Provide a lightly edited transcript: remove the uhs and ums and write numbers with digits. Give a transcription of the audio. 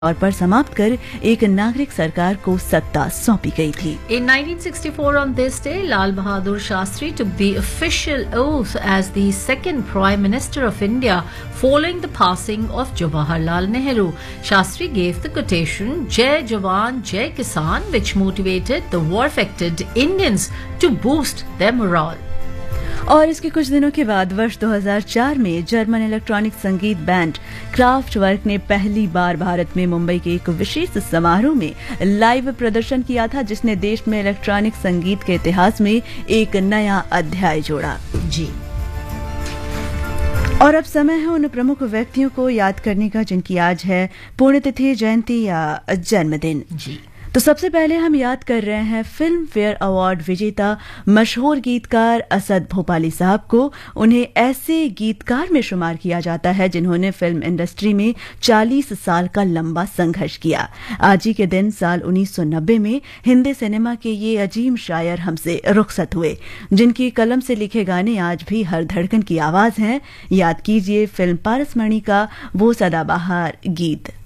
तौर पर समाप्त कर एक नागरिक सरकार को सत्ता सौंपी गई थी। In 1964, on this day, Lal Bahadur Shastri took the official oath as the second Prime Minister of India following the passing of Jawaharlal Nehru. Shastri gave the quotation "Jai Jawan, Jai Kisan," which motivated the war-affected Indians to boost their morale. और इसके कुछ दिनों के बाद वर्ष 2004 में German electronic संगीत band craftwork ने पहली बार भारत में मुंबई के एक विशेष समारोह में लाइव प्रदर्शन किया था, जिसने देश में इलेक्ट्रॉनिक संगीत के इतिहास में एक नया अध्याय जोड़ा। जी। और अब समय है उन प्रमुख व्यक्तियों को याद करने का जिनकी आज है पुण्यतिथि, जयंती या जन्मदिन। जी। तो सबसे पहले हम याद कर रहे हैं फिल्म फेयर अवार्ड विजेता मशहूर गीतकार असद भोपाली साहब को। उन्हें ऐसे गीतकार में शुमार किया जाता है जिन्होंने फिल्म इंडस्ट्री में 40 साल का लंबा संघर्ष किया। आज ही के दिन साल 1990 में हिंदी सिनेमा के ये अजीम शायर हमसे रुखसत हुए, जिनकी कलम से लिखे गाने आज भी हर धड़कन की आवाज हैं। याद कीजिए फिल्म पारसमणि का वो सदाबहार गीत।